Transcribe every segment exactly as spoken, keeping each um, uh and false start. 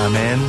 아멘.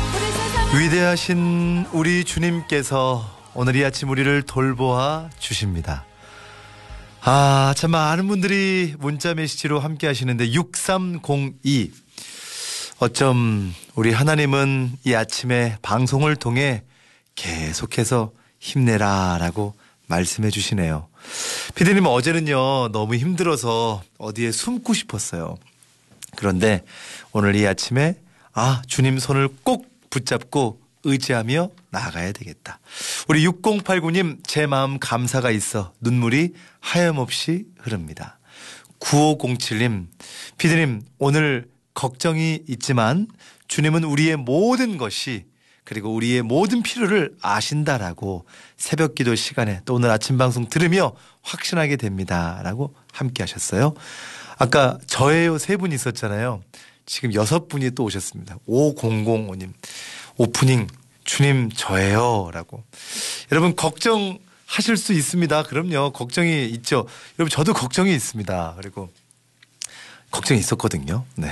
위대하신 우리 주님께서 오늘 이 아침 우리를 돌보아 주십니다. 아, 참 많은 분들이 문자 메시지로 함께 하시는데 육삼공이 어쩜 우리 하나님은 이 아침에 방송을 통해 계속해서 힘내라 라고 말씀해 주시네요. 피디님, 어제는요 너무 힘들어서 어디에 숨고 싶었어요. 그런데 오늘 이 아침에 아, 주님 손을 꼭 붙잡고 의지하며 나아가야 되겠다. 우리 육공팔구 님, 제 마음 감사가 있어 눈물이 하염없이 흐릅니다. 구오공칠 님, 피디님, 오늘 걱정이 있지만 주님은 우리의 모든 것이 그리고 우리의 모든 필요를 아신다라고 새벽 기도 시간에 또 오늘 아침 방송 들으며 확신하게 됩니다 라고 함께 하셨어요. 아까 저예요 세 분이 있었잖아요. 지금 여섯 분이 또 오셨습니다. 오공공오 님, 오프닝 주님 저예요 라고. 여러분 걱정하실 수 있습니다. 그럼요, 걱정이 있죠. 여러분 저도 걱정이 있습니다. 그리고 걱정이 있었거든요. 네.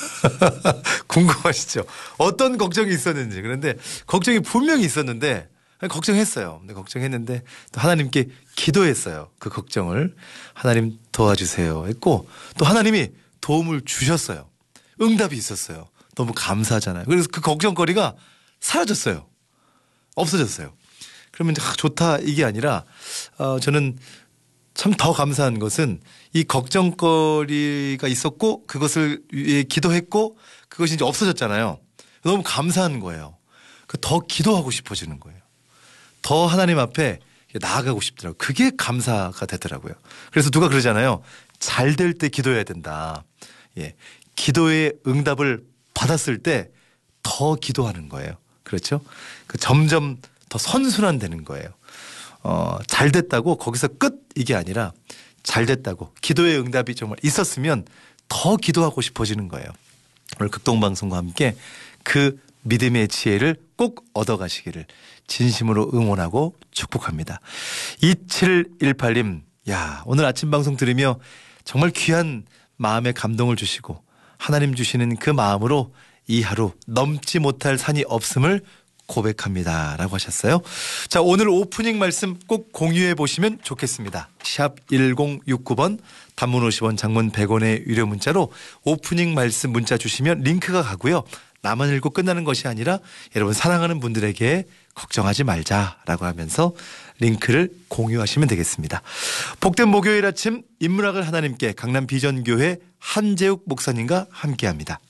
궁금하시죠? 어떤 걱정이 있었는지. 그런데 걱정이 분명히 있었는데 걱정했어요. 근데 걱정했는데 또 하나님께 기도했어요. 그 걱정을 하나님 도와주세요 했고 또 하나님이 도움을 주셨어요. 응답이 있었어요. 너무 감사하잖아요. 그래서 그 걱정거리가 사라졌어요. 없어졌어요. 그러면 이제 아, 좋다 이게 아니라 어, 저는 참 더 감사한 것은 이 걱정거리가 있었고 그것을 위해 기도했고 그것이 이제 없어졌잖아요. 너무 감사한 거예요. 더 기도하고 싶어지는 거예요. 더 하나님 앞에 나아가고 싶더라고요. 그게 감사가 되더라고요. 그래서 누가 그러잖아요. 잘 될 때 기도해야 된다. 예, 기도의 응답을 받았을 때 더 기도하는 거예요. 그렇죠? 그 점점 더 선순환되는 거예요. 어, 잘 됐다고 거기서 끝 이게 아니라 잘 됐다고 기도의 응답이 정말 있었으면 더 기도하고 싶어지는 거예요. 오늘 극동방송과 함께 그 믿음의 지혜를 꼭 얻어가시기를 진심으로 응원하고 축복합니다. 이칠일팔 님, 야, 오늘 아침 방송 들으며 정말 귀한 마음의 감동을 주시고 하나님 주시는 그 마음으로 이 하루 넘지 못할 산이 없음을 고백합니다 라고 하셨어요. 자, 오늘 오프닝 말씀 꼭 공유해 보시면 좋겠습니다. 샵 일공육구 번 단문 오십 원 장문 백 원의 유료 문자로 오프닝 말씀 문자 주시면 링크가 가고요. 나만 읽고 끝나는 것이 아니라 여러분 사랑하는 분들에게 걱정하지 말자라고 하면서 링크를 공유하시면 되겠습니다. 복된 목요일 아침 인문학을 하나님께 강남 비전교회 한재욱 목사님과 함께합니다.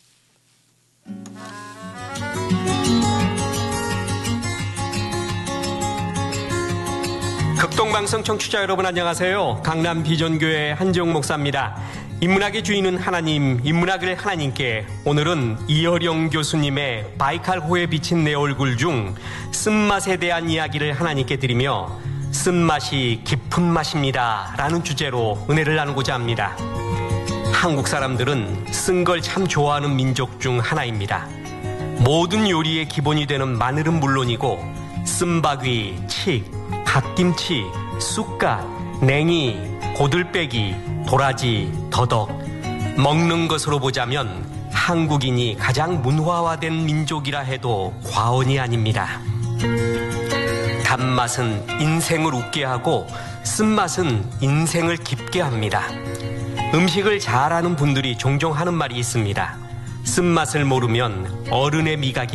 극동방송 청취자 여러분 안녕하세요. 강남 비전교회 한재욱 목사입니다. 인문학의 주인은 하나님, 인문학을 하나님께. 오늘은 이어령 교수님의 바이칼호에 비친 내 얼굴 중 쓴맛에 대한 이야기를 하나님께 드리며 쓴맛이 깊은 맛입니다 라는 주제로 은혜를 나누고자 합니다. 한국 사람들은 쓴 걸 참 좋아하는 민족 중 하나입니다. 모든 요리의 기본이 되는 마늘은 물론이고 쓴바귀, 칡, 갓김치, 쑥갓, 냉이, 고들빼기, 도라지, 더덕. 먹는 것으로 보자면 한국인이 가장 문화화된 민족이라 해도 과언이 아닙니다. 단맛은 인생을 웃게 하고 쓴맛은 인생을 깊게 합니다. 음식을 잘하는 분들이 종종 하는 말이 있습니다. 쓴맛을 모르면 어른의 미각이